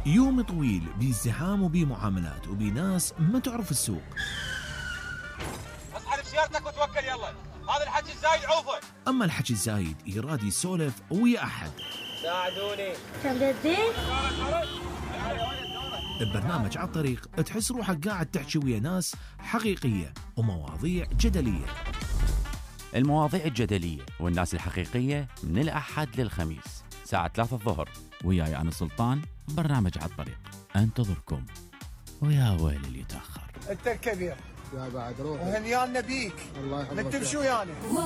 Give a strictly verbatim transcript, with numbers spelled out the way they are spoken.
يوم طويل بازدحام وبمعاملات وبناس ما تعرف السوق. اسحب سيارتك وتوكل يلا، هذا الحكي الزايد عوفه. اما الحكي الزايد يراد يسولف ويا احد. ساعدوني. تمددين؟ ببرنامج على الطريق تحس روحك قاعد تحكي ويا ناس حقيقية ومواضيع جدلية. المواضيع الجدلية والناس الحقيقية من الأحد للخميس ساعة ثلاثة الظهر، وياي أنا سلطان. برنامج على الطريق انتظركم، ويا ويل اللي يتأخر. انت الكبير يا بعد روح وهنيانا بيك. الله يحفظك. نتمشوا يعني.